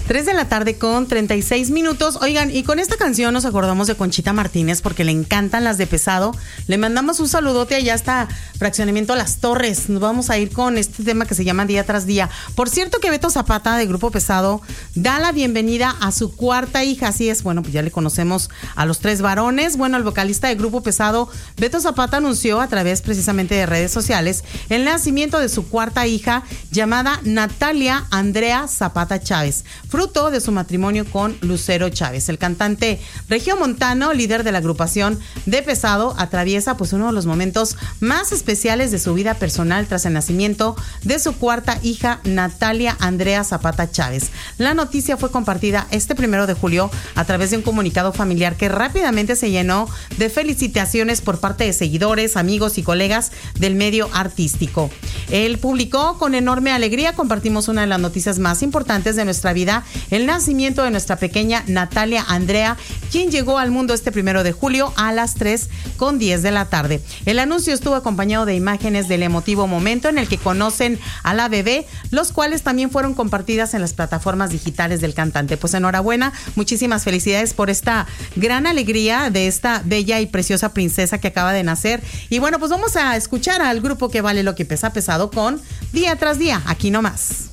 3 de la tarde con 36 minutos. Oigan, y con esta canción nos acordamos de Conchita Martínez porque le encantan las de Pesado. Le mandamos un saludote allá hasta Fraccionamiento Las Torres. Nos vamos a ir con este tema que se llama Día tras Día. Por cierto que Beto Zapata de Grupo Pesado da la bienvenida a su cuarta hija. Así es, bueno, pues ya le conocemos a los 3 varones. Bueno, el vocalista de Grupo Pesado, Beto Zapata, anunció a través precisamente de redes sociales el nacimiento de su cuarta hija llamada Natalia Andrea Zapata Chávez, fruto de su matrimonio con Lucero Chávez. El cantante regiomontano, líder de la agrupación de Pesado, atraviesa pues uno de los momentos más especiales de su vida personal tras el nacimiento de su cuarta hija, Natalia Andrea Zapata Chávez. La noticia fue compartida este 1 de julio a través de un comunicado familiar que rápidamente se llenó de felicitaciones por parte de seguidores, amigos y colegas del medio artístico. Él publicó: con enorme alegría compartimos una de las noticias más importantes de nuestra vida, el nacimiento de nuestra pequeña Natalia Andrea, quien llegó al mundo este 1 de julio a las 3:10 de la tarde. El anuncio estuvo acompañado de imágenes del emotivo momento en el que conocen a la bebé, los cuales también fueron compartidas en las plataformas digitales del cantante. Pues enhorabuena, muchísimas felicidades por esta gran alegría de esta bella y preciosa princesa que acaba de nacer. Y bueno, pues vamos a escuchar al grupo que vale lo que pesa Pesado con Día tras Día, aquí nomás.